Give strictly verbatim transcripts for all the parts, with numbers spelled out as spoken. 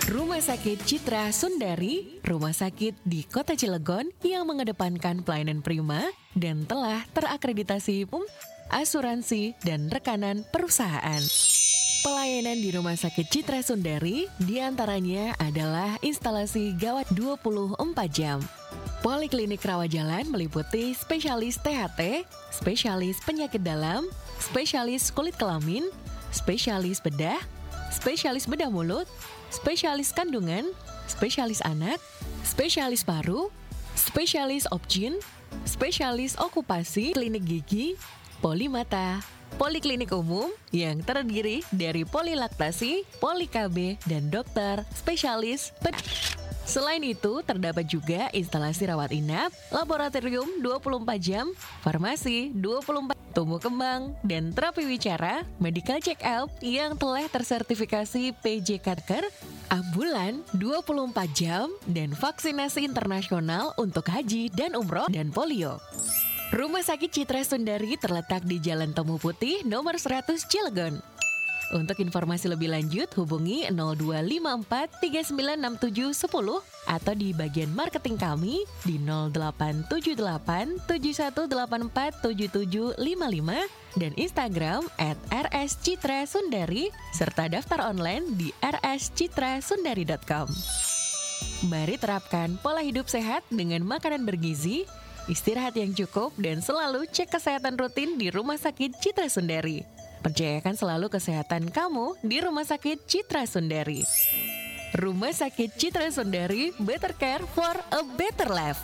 Rumah Sakit Citra Sundari, rumah sakit di Kota Cilegon yang mengedepankan pelayanan prima dan telah terakreditasi P U M, asuransi, dan rekanan perusahaan. Pelayanan di Rumah Sakit Citra Sundari diantaranya adalah instalasi gawat dua puluh empat jam. Poliklinik rawat jalan meliputi spesialis T H T, spesialis penyakit dalam, spesialis kulit kelamin, spesialis bedah, spesialis bedah mulut, spesialis kandungan, spesialis anak, spesialis paru, spesialis obgyn, spesialis okupasi, klinik gigi, polimata, poliklinik umum yang terdiri dari polilaktasi, poli-K B, dan dokter spesialis ped. Selain itu, terdapat juga instalasi rawat inap, laboratorium dua puluh empat jam, farmasi dua puluh empat, tumbuh kembang, dan terapi wicara, medical check-up yang telah tersertifikasi P J Kanker, ambulan dua puluh empat jam, dan vaksinasi internasional untuk haji dan umroh dan polio. Rumah Sakit Citra Sundari terletak di Jalan Temu Putih nomor seratus Cilegon. Untuk informasi lebih lanjut hubungi nol dua lima empat tiga sembilan enam tujuh satu nol atau di bagian marketing kami di nol delapan tujuh delapan tujuh satu delapan empat tujuh tujuh lima lima dan Instagram at r s citra sundari serta daftar online di r s citra sundari dot com. Mari terapkan pola hidup sehat dengan makanan bergizi, istirahat yang cukup, dan selalu cek kesehatan rutin di Rumah Sakit Citra Sundari. Percayakan selalu kesehatan kamu di Rumah Sakit Citra Sundari. Rumah Sakit Citra Sundari, better care for a better life.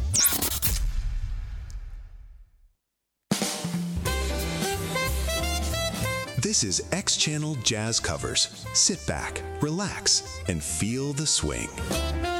This is X-Channel Jazz Covers. Sit back, relax, and feel the swing.